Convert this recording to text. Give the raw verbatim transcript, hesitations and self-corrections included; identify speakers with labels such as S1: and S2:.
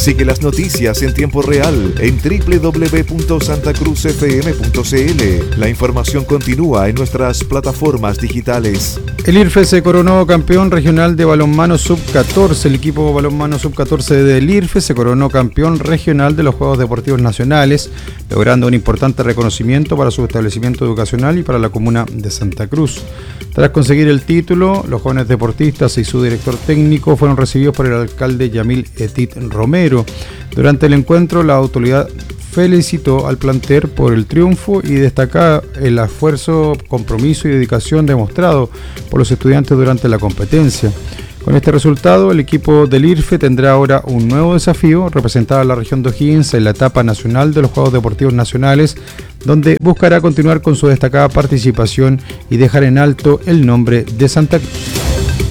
S1: Sigue las noticias en tiempo real en doble u doble u doble u punto santa cruz f m punto c l. La información continúa en nuestras plataformas digitales.
S2: El I R F E se coronó campeón regional de balonmano sub catorce. El equipo balonmano sub catorce del I R F E se coronó campeón regional de los Juegos Deportivos Nacionales, logrando un importante reconocimiento para su establecimiento educacional y para la comuna de Santa Cruz. Tras conseguir el título, los jóvenes deportistas y su director técnico fueron recibidos por el alcalde Yamil Etit Romero. Durante el encuentro, la autoridad felicitó al plantel por el triunfo y destacó el esfuerzo, compromiso y dedicación demostrado por los estudiantes durante la competencia. Con este resultado, el equipo del I R F E tendrá ahora un nuevo desafío, representar a la región de O'Higgins en la etapa nacional de los Juegos Deportivos Nacionales, donde buscará continuar con su destacada participación y dejar en alto el nombre de Santa Cruz.